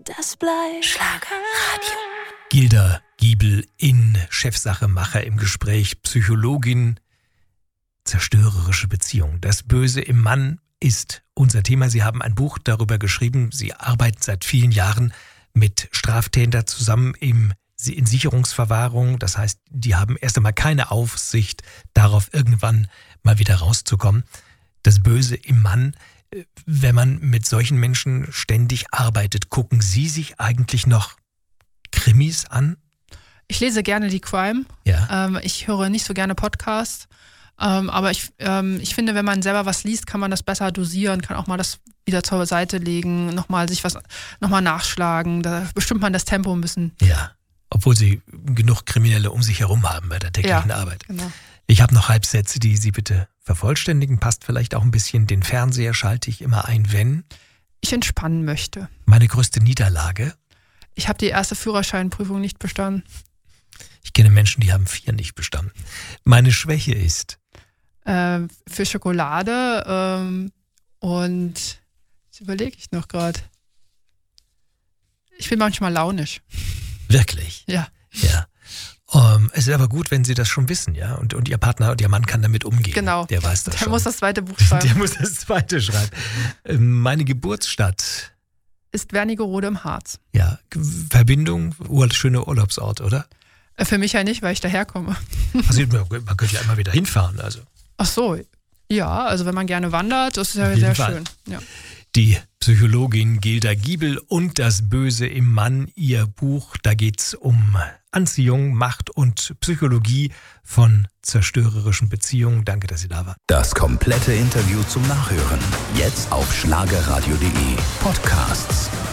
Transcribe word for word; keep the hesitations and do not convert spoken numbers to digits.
das bleibt Schlagerradio. Gilda Giebel in Chefsache Macher im Gespräch. Psychologin, zerstörerische Beziehung. Das Böse im Mann ist unser Thema. Sie haben ein Buch darüber geschrieben. Sie arbeiten seit vielen Jahren mit Straftätern zusammen im, in Sicherungsverwahrung. Das heißt, die haben erst einmal keine Aufsicht darauf, irgendwann mal wieder rauszukommen. Das Böse im Mann. Wenn man mit solchen Menschen ständig arbeitet, gucken Sie sich eigentlich noch Krimis an? Ich lese gerne die Crime. Ja. Ähm, ich höre nicht so gerne Podcasts. Ähm, aber ich, ähm, ich finde, wenn man selber was liest, kann man das besser dosieren, kann auch mal das wieder zur Seite legen, nochmal sich was, nochmal nachschlagen. Da bestimmt man das Tempo ein bisschen. Ja, obwohl Sie genug Kriminelle um sich herum haben bei der täglichen ja, Arbeit. Genau. Ich habe noch Halbsätze, die Sie bitte vervollständigen. Passt vielleicht auch ein bisschen. Den Fernseher schalte ich immer ein, wenn ich entspannen möchte. Meine größte Niederlage? Ich habe die erste Führerscheinprüfung nicht bestanden. Ich kenne Menschen, die haben vier nicht bestanden. Meine Schwäche ist? Äh, für Schokolade ähm, und das überlege ich noch gerade. Ich bin manchmal launisch. Wirklich? Ja. Ja. Um, es ist aber gut, wenn Sie das schon wissen, ja, und, und Ihr Partner und Ihr Mann kann damit umgehen. Genau. Der weiß das Der schon. muss das zweite Buch schreiben. Der muss das zweite schreiben. Meine Geburtsstadt ist Wernigerode im Harz. Ja, Verbindung, Ur- schöner Urlaubsort, oder? Für mich ja nicht, weil ich daherkomme. Also man könnte ja immer wieder hinfahren, also. Ach so, ja, also wenn man gerne wandert, das ist ja sehr Fall. schön. Ja. Die Psychologin Gilda Giebel und das Böse im Mann, ihr Buch, da geht's um Anziehung, Macht und Psychologie von zerstörerischen Beziehungen. Danke, dass Sie da waren. Das komplette Interview zum Nachhören. Jetzt auf schlagerradio punkt de Podcasts.